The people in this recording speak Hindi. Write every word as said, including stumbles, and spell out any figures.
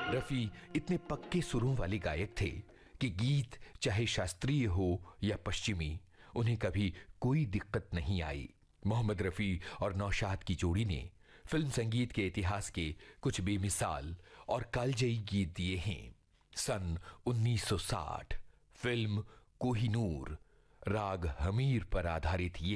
रफी इतने पक्के सुरों वाले गायक थे कि गीत चाहे शास्त्रीय हो या पश्चिमी, उन्हें कभी कोई दिक्कत नहीं आई। मोहम्मद रफी और नौशाद की जोड़ी ने फिल्म संगीत के इतिहास के कुछ बेमिसाल और कालजयी गीत दिए हैं। सन उन्नीस सौ साठ फिल्म कोहिनूर राग हमीर पर आधारित ये